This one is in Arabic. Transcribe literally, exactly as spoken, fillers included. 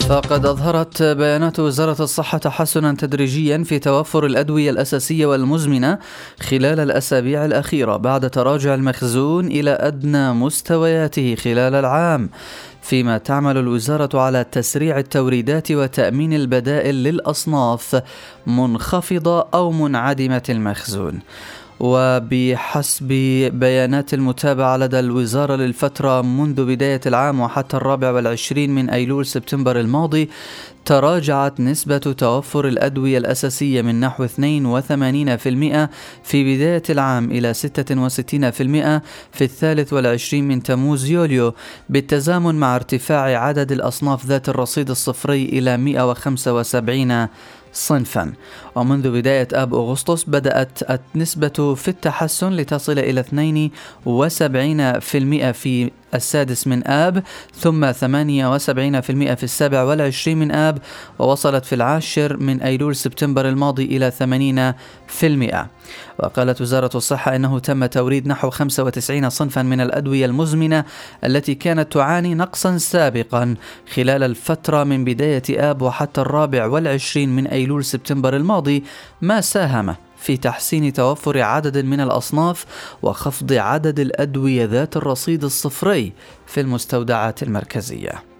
فقد أظهرت بيانات وزارة الصحة تحسنا تدريجيا في توفر الأدوية الأساسية والمزمنة خلال الأسابيع الأخيرة بعد تراجع المخزون إلى أدنى مستوياته خلال العام، فيما تعمل الوزارة على تسريع التوريدات وتأمين البدائل للأصناف منخفضة أو منعدمة المخزون. وبحسب بيانات المتابعة لدى الوزارة للفترة منذ بداية العام وحتى الرابع والعشرين من أيلول سبتمبر الماضي، تراجعت نسبة توفر الأدوية الأساسية من نحو اثنين وثمانين بالمئة في بداية العام إلى ستة وستين بالمئة في الثالث والعشرين من تموز يوليو، بالتزامن مع ارتفاع عدد الأصناف ذات الرصيد الصفري إلى مئة وخمسة وسبعين صنفا. ومنذ بداية آب أغسطس بدأت النسبة في التحسن لتصل إلى اثنين وسبعين بالمئة في السادس من آب، ثم ثمانية وسبعين بالمئة في السابع والعشرين من آب، ووصلت في العاشر من أيلول سبتمبر الماضي إلى ثمانين بالمئة. وقالت وزارة الصحة إنه تم توريد نحو خمسة وتسعين صنفا من الأدوية المزمنة التي كانت تعاني نقصا سابقا خلال الفترة من بداية آب وحتى الرابع والعشرين من أيلول سبتمبر الماضي، ما ساهم في تحسين توفر عدد من الأصناف وخفض عدد الأدوية ذات الرصيد الصفري في المستودعات المركزية.